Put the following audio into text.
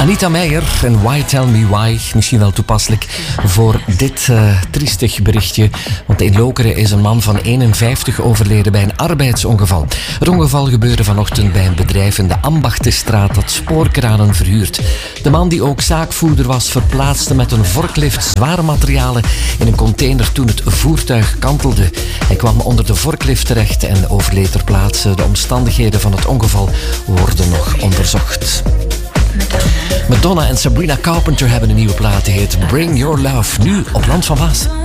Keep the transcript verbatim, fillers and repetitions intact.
Anita Meijer en Why Tell Me Why. Misschien wel toepasselijk voor dit uh, triestig berichtje. Want in Lokeren is een man van eenenvijftig overleden bij een arbeidsongeval. Het ongeval gebeurde vanochtend bij een bedrijf in de Ambachtenstraat dat spoorkranen verhuurt. De man, die ook zaakvoerder was, verplaatste met een vorklift zware materialen in een container toen het voertuig kantelde. Hij kwam onder de vorklift terecht en overleed ter plaatse. De omstandigheden van het ongeval worden nog onderzocht. Madonna en Sabrina Carpenter hebben een nieuwe plaat, die heet Bring Your Love, nu op Land van Waas.